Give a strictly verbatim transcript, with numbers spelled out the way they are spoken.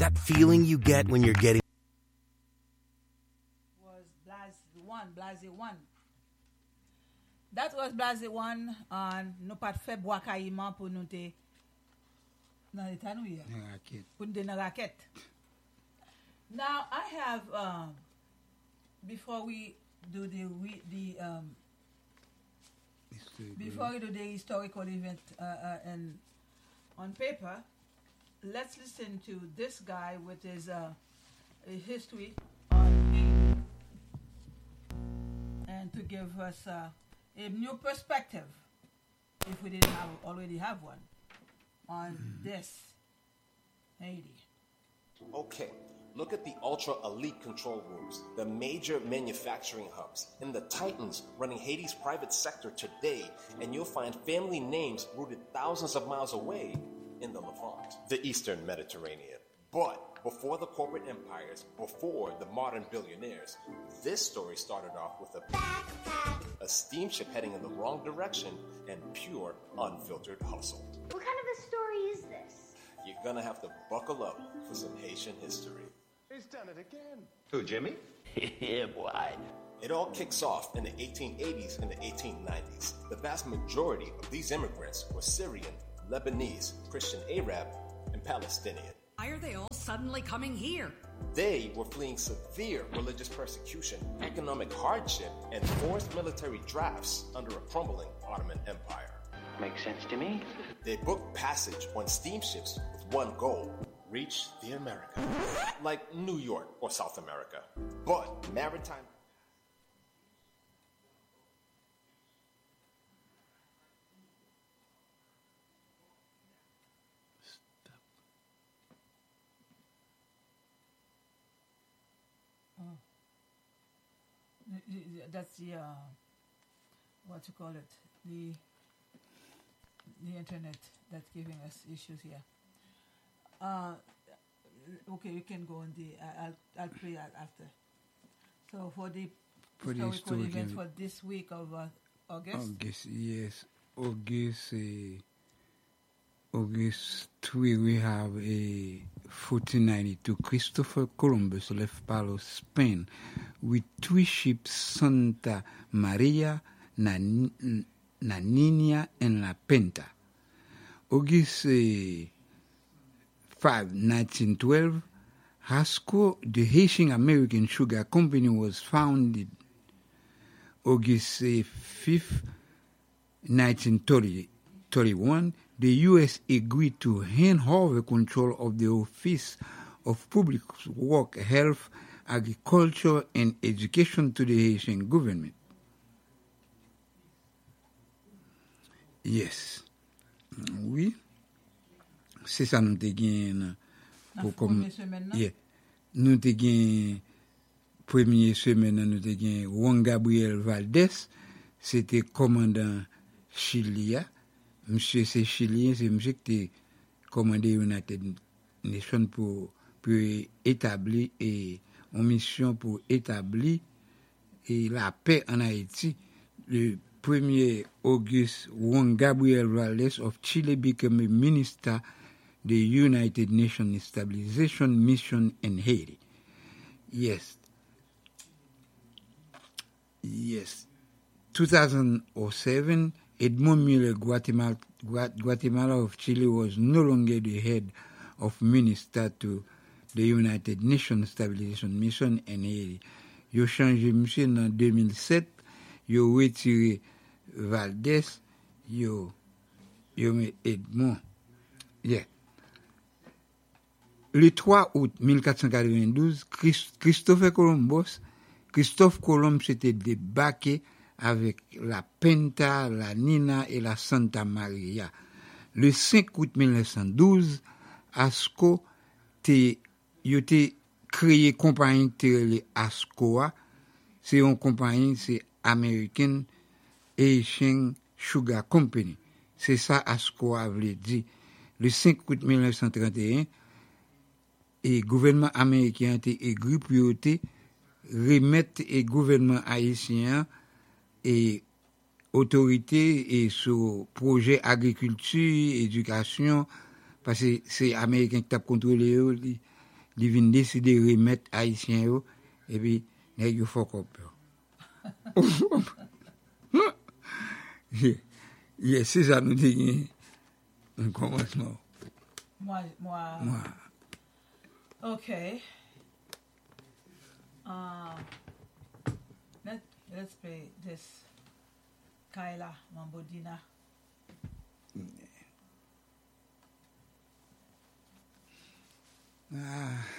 That feeling you get when you're getting... Was Blase one, Blase one. That was Blase one, and nous pas fait bois caïman pour nous te dans l'état nous hier. Pour nous te dans raquette. Now I have um, before we do the the um, before we do the historical event uh, uh, and on paper, let's listen to this guy with his uh, history on Haiti, and to give us uh, a new perspective, if we didn't have, already have one, on mm. this Haiti. Okay, look at the ultra-elite control rooms, the major manufacturing hubs, and the titans running Haiti's private sector today, and you'll find family names rooted thousands of miles away in the Levant, the Eastern Mediterranean. But before the corporate empires, before the modern billionaires, this story started off with a backpack, a steamship heading in the wrong direction, and pure, unfiltered hustle. What kind of a story is this? You're gonna have to buckle up for some Haitian history. He's done it again. Who, Jimmy? Yeah, boy. It all kicks off in the eighteen eighties and the eighteen nineties. The vast majority of these immigrants were Syrian, Lebanese, Christian Arab, and Palestinian. Why are they all suddenly coming here? They were fleeing severe religious persecution, economic hardship, and forced military drafts under a crumbling Ottoman Empire. Makes sense to me. They booked passage on steamships with one goal: reach the America, like New York or South America. But maritime... That's the uh, what you call it, the the internet that's giving us issues here. Uh, okay, you can go on the. Uh, I'll I'll play that after. So for the for historical the event for this week of uh, August. August, yes, August. Uh, August three, we have a fourteen ninety-two. Christopher Columbus left Palos, Spain, with three ships: Santa Maria, Nan- Naninia, and La Pinta. August uh, fifth, nineteen twelve, Hasco, the Haitian American Sugar Company, was founded. August uh, fifth, nineteen thirty-one, the U S agreed to hand over control of the Office of Public Work, Health, Agriculture, and Education to the Haitian government. Yes. Oui. C'est ça nous te gain pour comme yeah. Nous te gain première semaine nous te gain Juan Gabriel Valdez, c'était commandant Chilia. Monsieur c'est chilien, c'est monsieur qui était commandé United Nations pour pour établir et en mission pour établir et la paix en Haïti. Le premier August, Juan Gabriel Valdez of Chile became a minister the United Nations Stabilization Mission in Haiti. Yes. Yes. two thousand seven, Edmond Miller, Guatemala, Guatemala of Chile, was no longer the head of minister to the United Nations Stabilization Mission in Haiti. Yo changé monsieur en deux mille sept, yo retiré Valdez, yo yo met Edmond. Yeah. Le trois août mille quatre cent quatre-vingt-douze, Christophe Columbus, Christophe Colomb s'était débarqué avec la Pinta, la Nina et la Santa Maria. Le cinq août mille neuf cent douze, Asco te yo te créé compagnie te Ascoa. C'est une compagnie, c'est American Haitian Sugar Company. C'est ça Ascoa voulait dire. Le cinq août mille neuf cent trente et un, et gouvernement américain était aigri pour remettre le gouvernement haïtien et autorité et sur projet agriculture, éducation, parce que c'est américain qui t'a contrôlé, li vin décider remettre haïtien yo et puis nèg yo fuck up yo. Yeah, c'est ça nous dit un commencement. Moi, moi. Moi. Ok. Uh, let, let's play this. Kyla Mambodina. Ah.